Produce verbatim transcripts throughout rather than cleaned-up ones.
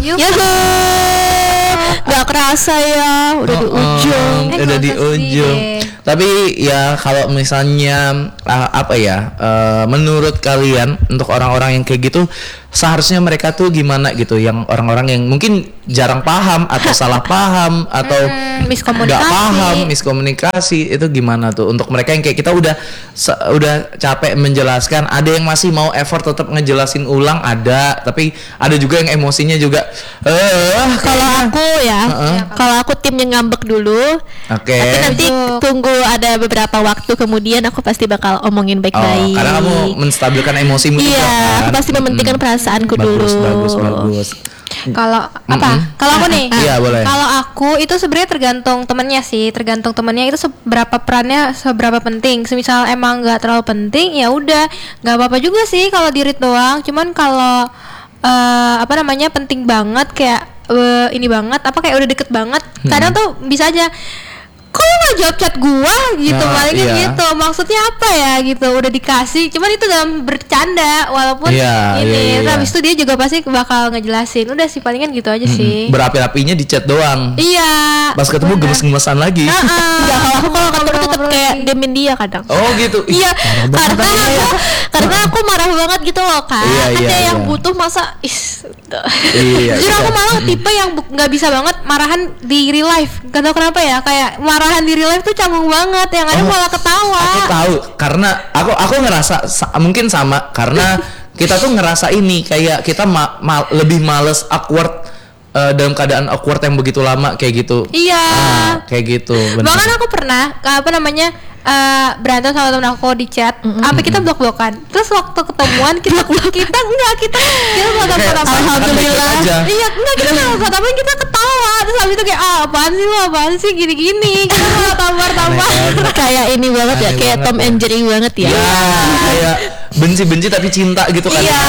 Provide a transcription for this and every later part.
Gak kerasa ya, udah oh, di ujung. Oh, udah di ujung. Tapi ya kalau misalnya uh, apa ya, uh, menurut kalian untuk orang-orang yang kayak gitu seharusnya mereka tuh gimana gitu, yang orang-orang yang mungkin jarang paham atau salah paham atau hmm, nggak paham, miskomunikasi, itu gimana tuh untuk mereka yang kayak kita udah se- udah capek menjelaskan, ada yang masih mau effort tetap ngejelasin ulang, ada, tapi ada juga yang emosinya juga. Eh, kalau aku ya, uh-uh. kalau aku timnya ngambek dulu. Oke. Okay. Tapi nanti tunggu ada beberapa waktu kemudian aku pasti bakal omongin baik-baik. Oh, karena kamu menstabilkan emosimu juga. Iya, kan? aku pasti mementingkan mm-hmm. perasaanku bagus, dulu. Bagus, bagus, bagus. Kalau apa? Mm-hmm. Kalau aku nih, iya boleh. Kalau aku itu sebenarnya tergantung temennya sih, tergantung temennya itu seberapa perannya, seberapa penting. Semisal emang nggak terlalu penting, ya udah, nggak apa-apa juga sih kalau dirit doang. Cuman kalau uh, apa namanya penting banget kayak uh, ini banget, apa kayak udah deket banget, hmm. kadang tuh bisa aja. Kok lu gak jawab chat gua gitu, nah, paling iya. gitu. Maksudnya apa ya gitu, udah dikasih, cuman itu dalam bercanda walaupun iya, ini. Iya, iya. Habis itu dia juga pasti bakal ngejelasin. Udah sih palingan gitu aja hmm. sih. Berapi-apinya di chat doang. Iya. Pas ketemu gemes-gemesan lagi. Enggak, kalau aku kalau ketemu tetap kayak demin dia kadang. Oh gitu. Iya. Karena aku, karena aku marah banget gitu loh kan. Iya, kan iya, dia iya. yang butuh masa is. Iya. Jujur aku malah tipe yang nggak bisa banget marahan di real life. Gak tau kenapa ya, kayak marahan di real life tuh canggung banget, yang ada oh, malah ketawa. Aku tahu karena aku aku ngerasa sa- mungkin sama karena kita tuh ngerasa ini kayak kita ma- ma- lebih males awkward uh, dalam keadaan awkward yang begitu lama kayak gitu. Iya. Ah, kayak gitu. Bener. Bahkan aku pernah apa namanya uh, berantem sama temen aku di chat, mm-hmm. sampai kita blok-blokan. Terus waktu ketemuan kita kita enggak kita kita blok-blokan. Alhamdulillah. Iya enggak kita blok-blokan, tapi kita ketawa. Terus habis itu kayak ah apaan sih lo apaan sih gini-gini. Kita malah tampar-tampar. Kayak ini banget ya, kayak Tom and Jerry banget ya. Iya, kayak benci-benci tapi cinta gitu kan. Iya.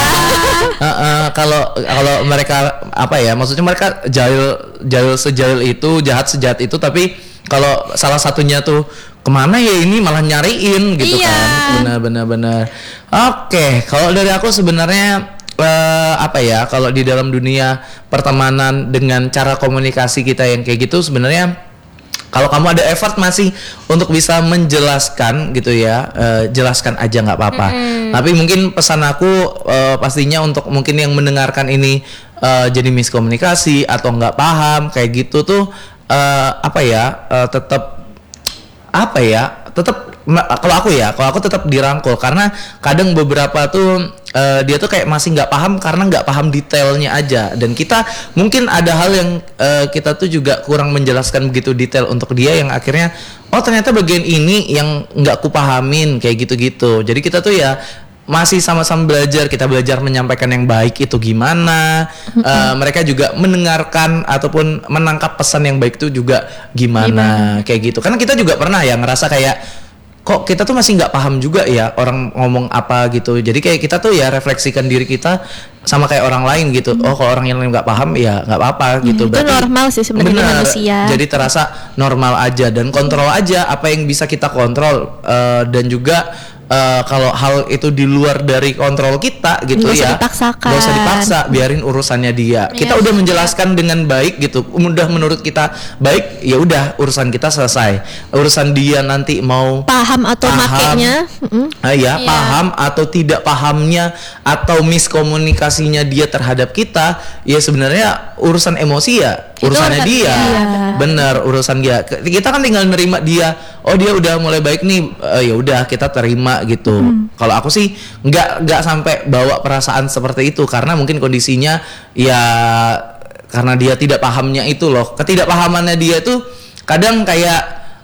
Kalau kalau mereka apa ya, maksudnya mereka jahil jahil sejahil itu, jahat sejahat itu, tapi kalau salah satunya tuh kemana ya ini malah nyariin gitu iya. kan. Benar-benar benar. Oke, kalau dari aku sebenarnya uh, apa ya, kalau di dalam dunia pertemanan dengan cara komunikasi kita yang kayak gitu, sebenarnya kalau kamu ada effort masih untuk bisa menjelaskan gitu ya, uh, jelaskan aja nggak apa-apa. Mm-hmm. Tapi mungkin pesan aku uh, pastinya untuk mungkin yang mendengarkan ini uh, jadi miskomunikasi atau nggak paham kayak gitu tuh uh, apa ya, uh, tetap apa ya, tetap kalau aku ya, kalau aku tetap dirangkul karena kadang beberapa tuh uh, dia tuh kayak masih nggak paham karena nggak paham detailnya aja, dan kita mungkin ada hal yang uh, kita tuh juga kurang menjelaskan begitu detail untuk dia yang akhirnya oh ternyata bagian ini yang nggak kupahamin kayak gitu-gitu. Jadi kita tuh ya masih sama-sama belajar, kita belajar menyampaikan yang baik itu gimana, mm-hmm. uh, mereka juga mendengarkan ataupun menangkap pesan yang baik itu juga gimana, gimana? Kayak gitu. Karena kita juga pernah ya ngerasa kayak kok kita tuh masih nggak paham juga ya orang ngomong apa gitu. Jadi kayak kita tuh ya refleksikan diri kita sama kayak orang lain gitu. Hmm. Oh kalau orang yang lain nggak paham ya nggak apa-apa gitu. Hmm, itu normal sih sebenarnya manusia. Jadi terasa normal aja dan kontrol aja apa yang bisa kita kontrol, uh, dan juga Uh, kalau hal itu di luar dari kontrol kita gitu gak ya, gak usah dipaksa, biarin urusannya dia. Kita yeah. udah menjelaskan dengan baik gitu, udah menurut kita baik, ya udah urusan kita selesai. Urusan dia nanti mau paham atau paham, makainya, uh, ya yeah. paham atau tidak pahamnya atau miskomunikasinya dia terhadap kita, ya sebenarnya urusan emosi ya, urusannya dia. dia. Bener, urusan dia. Kita kan tinggal nerima dia. Oh dia udah mulai baik nih, uh, ya udah kita terima gitu. Hmm. Kalau aku sih nggak nggak sampai bawa perasaan seperti itu karena mungkin kondisinya ya karena dia tidak pahamnya itu loh. Ketidakpahamannya dia tuh kadang kayak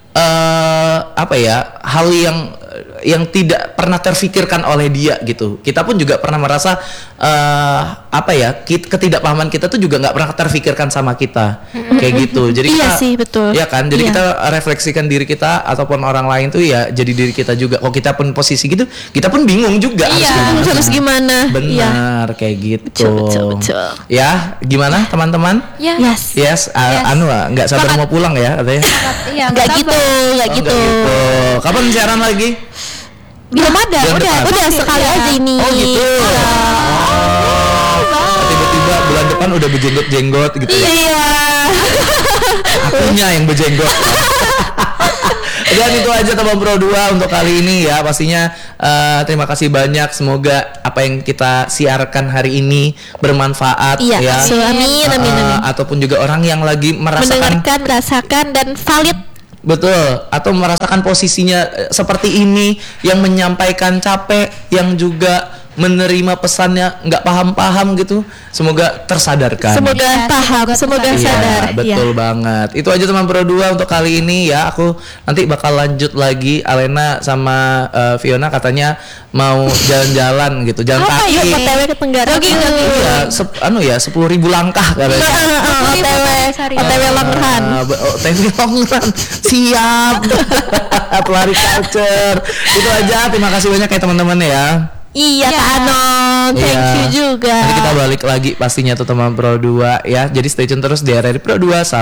uh, apa ya, hal yang yang tidak pernah terfikirkan oleh dia gitu. Kita pun juga pernah merasa uh, apa ya, ketidakpahaman kita tuh juga nggak pernah terfikirkan sama kita kayak gitu. Jadi iya kita, sih betul. Ya kan, jadi iya. kita refleksikan diri kita ataupun orang lain tuh ya jadi diri kita juga. Kalau kita pun posisi gitu, kita pun bingung juga iya, harus gimana. Harus gimana? Benar iya. kayak gitu. Betul, betul, betul. Ya gimana teman-teman? Ya. Yes. Yes. Uh, yes. Anu nggak sabar Sangat. Mau pulang ya katanya. Iya, nggak gitu, nggak oh, gitu. gitu. Kapan siaran lagi? Belum ada, Bulan udah, depan. udah sekali ya. aja ini. Oh gitu. Ya. Oh, tiba-tiba bulan depan depan udah berjenggot-jenggot gitu ya. Iya. Akunya yang berjenggot. Dan itu aja teman Pro dua untuk kali ini ya. Pastinya eh, terima kasih banyak. Semoga apa yang kita siarkan hari ini bermanfaat Iya, ya. so, amin, Eh, amin, amin. Ataupun juga orang yang lagi merasakan Mendengarkan, merasakan dan valid. betul, atau merasakan posisinya eh, seperti ini, yang menyampaikan capek, yang juga menerima pesannya nggak paham-paham gitu, semoga tersadarkan. Semoga Iya, paham, semoga semoga tersadar. sadar. Iya, betul banget. Itu aja teman Pro dua untuk kali ini ya. Aku nanti bakal lanjut lagi. Alena sama eh, Fiona katanya mau jalan-jalan gitu, jalan Apa kaki. yuk O T W ke Tenggara? Jogging, Yuk. jogging. Iya, sep- anu ya sepuluh ribu langkah katanya. O T W, Sehari. O T W long run. Ah, be- oh, thank you long run. Siap. Pelari culture. Itu aja. Terima kasih banyak ya teman-teman ya. Iya, Iya. Kak Anon, thank Iya. you juga. Nanti kita balik lagi pastinya tuh teman Pro dua ya. Jadi stay tune terus di R R I Pro dua.